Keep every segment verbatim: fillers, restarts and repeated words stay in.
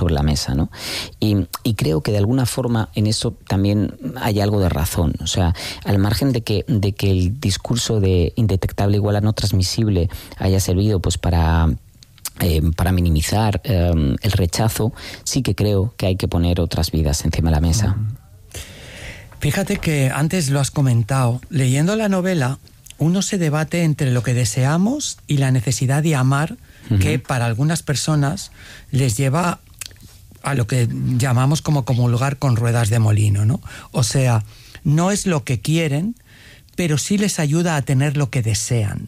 sobre la mesa, ¿no? Y, y creo que de alguna forma en eso también hay algo de razón. O sea, al margen de que, de que el discurso de indetectable igual a no transmisible haya servido pues para... Eh, para minimizar eh, el rechazo, sí que creo que hay que poner otras vidas encima de la mesa. Fíjate que antes lo has comentado, leyendo la novela uno se debate entre lo que deseamos y la necesidad de amar, uh-huh. que para algunas personas les lleva a lo que llamamos como comulgar con ruedas de molino, ¿no? O sea, no es lo que quieren, pero sí les ayuda a tener lo que desean.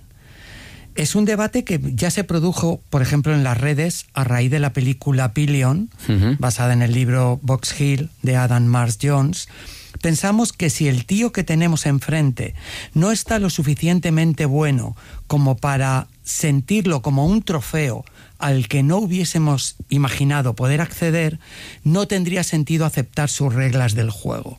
Es un debate que ya se produjo, por ejemplo, en las redes a raíz de la película Pillion, uh-huh. basada en el libro Box Hill de Adam Mars Jones. Pensamos que si el tío que tenemos enfrente no está lo suficientemente bueno como para sentirlo como un trofeo al que no hubiésemos imaginado poder acceder, no tendría sentido aceptar sus reglas del juego.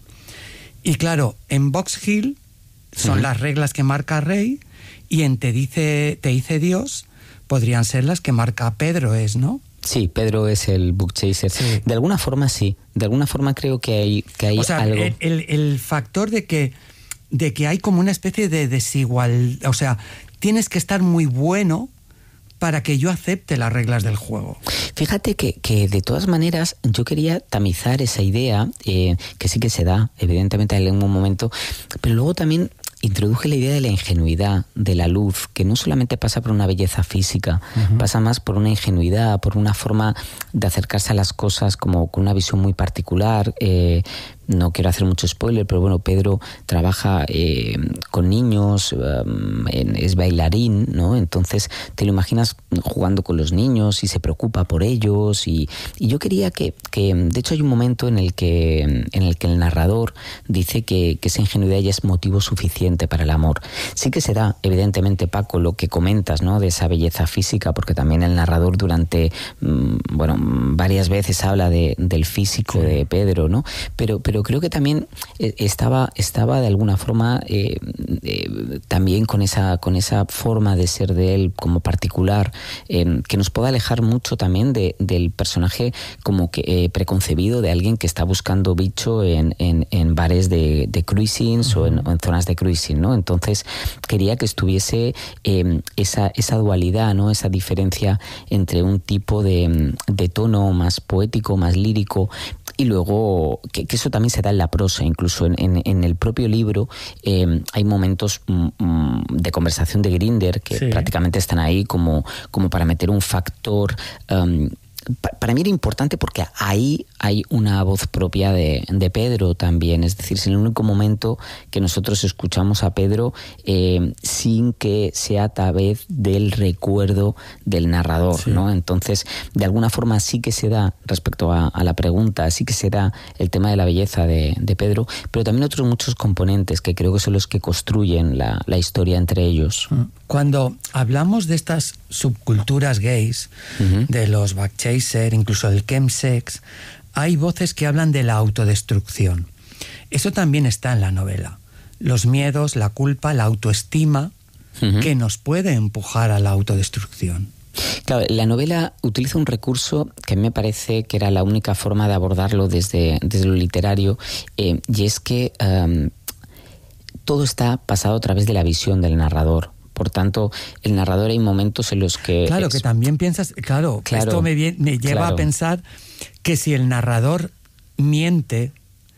Y claro, en Box Hill son uh-huh. las reglas que marca Rey, y en Te dice, te dice Dios podrían ser las que marca Pedro, ¿es, no? Sí, Pedro es el book chaser. Sí. De alguna forma sí, de alguna forma creo que hay, que hay o sea, algo... El, el, el factor de que, de que hay como una especie de desigualdad, o sea, tienes que estar muy bueno para que yo acepte las reglas del juego. Fíjate que, que de todas maneras yo quería tamizar esa idea, eh, que sí que se da, evidentemente en algún momento, pero luego también introduje la idea de la ingenuidad, de la luz, que no solamente pasa por una belleza física, uh-huh. pasa más por una ingenuidad, por una forma de acercarse a las cosas como con una visión muy particular. Eh, no quiero hacer mucho spoiler, pero bueno, Pedro trabaja eh, con niños, um, es bailarín, ¿no? Entonces te lo imaginas jugando con los niños y se preocupa por ellos y, y yo quería que, que, de hecho hay un momento en el que, en el, que el narrador dice que, que esa ingenuidad ya es motivo suficiente para el amor. Sí que se da, evidentemente, Paco, lo que comentas, ¿no? De esa belleza física, porque también el narrador durante, bueno, varias veces habla de, del físico sí. de Pedro, ¿no? Pero, pero Pero creo que también estaba, estaba de alguna forma eh, eh, también con esa, con esa forma de ser de él como particular, eh, que nos puede alejar mucho también de, del personaje como que eh, preconcebido de alguien que está buscando bicho en, en, en bares de, de cruisings uh-huh. o, en, o en zonas de cruising, ¿no? Entonces quería que estuviese eh, esa, esa dualidad, ¿no? Esa diferencia entre un tipo de, de tono más poético, más lírico, y luego que, que eso también se da en la prosa, incluso en, en, en el propio libro eh, hay momentos mm, de conversación de Grinder que sí. prácticamente están ahí como, como para meter un factor... Um, para mí era importante porque ahí hay una voz propia de, de Pedro también, es decir, es el único momento que nosotros escuchamos a Pedro eh, sin que sea a través del recuerdo del narrador, sí. ¿no? Entonces, de alguna forma sí que se da, respecto a, a la pregunta, sí que se da el tema de la belleza de, de Pedro, pero también otros muchos componentes que creo que son los que construyen la, la historia entre ellos. Cuando hablamos de estas subculturas gays, uh-huh. de los backchaser, incluso del chemsex, hay voces que hablan de la autodestrucción. Eso también está en la novela. Los miedos, la culpa, la autoestima, uh-huh. que nos puede empujar a la autodestrucción. Claro, la novela utiliza un recurso que a mí me parece que era la única forma de abordarlo desde, desde lo literario, eh, y es que um, todo está pasado a través de la visión del narrador. Por tanto, el narrador hay momentos en los que... Claro, es... que también piensas... Claro, claro esto me, me lleva claro. a pensar que si el narrador miente,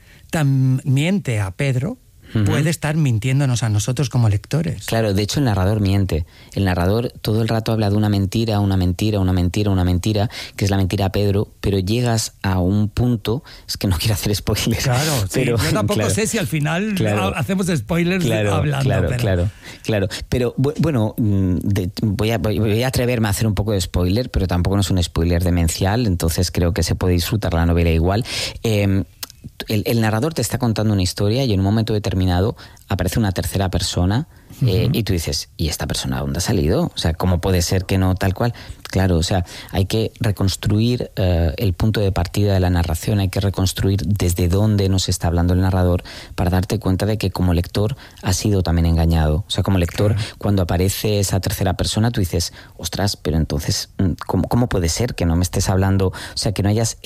tam, miente a Pedro, uh-huh. puede estar mintiéndonos a nosotros como lectores. Claro, de hecho el narrador miente. El narrador todo el rato habla de una mentira, una mentira, una mentira, una mentira, que es la mentira a Pedro, pero llegas a un punto... Es que no quiero hacer spoilers. Claro, pero, sí, yo tampoco claro, sé si al final claro, hacemos spoilers claro, hablando. Claro, pero... claro, claro. Pero bueno, de, voy, a, voy a atreverme a hacer un poco de spoiler, pero tampoco no es un spoiler demencial, entonces creo que se puede disfrutar la novela igual. Eh, El, el narrador te está contando una historia y en un momento determinado aparece una tercera persona eh, uh-huh. y tú dices, ¿y esta persona dónde ha salido? O sea, ¿cómo puede ser que no tal cual? Claro, o sea, hay que reconstruir uh, el punto de partida de la narración, hay que reconstruir desde dónde nos está hablando el narrador para darte cuenta de que como lector has sido también engañado. O sea, como lector, claro. cuando aparece esa tercera persona, tú dices, ostras, pero entonces, ¿cómo, cómo puede ser que no me estés hablando? O sea, que no hayas